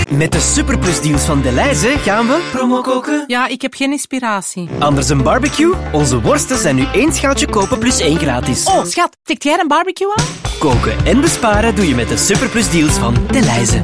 Met de superplusdeals van Delhaize gaan we promo koken. Ja, ik heb geen inspiratie. Anders een barbecue? Onze worsten zijn nu 1 schaaltje kopen plus 1 gratis. Oh, schat, tikt jij een barbecue aan? Koken en besparen doe je met de superplusdeals van Delhaize.